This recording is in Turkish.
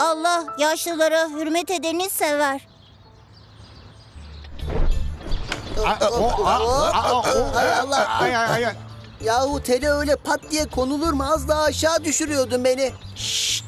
Allah yaşlılara hürmet edeni sever. Hay Allah. Ay, ay, ay, ay. Yahu tele öyle pat diye konulur mu? Az daha aşağı düşürüyordun beni. Şşt,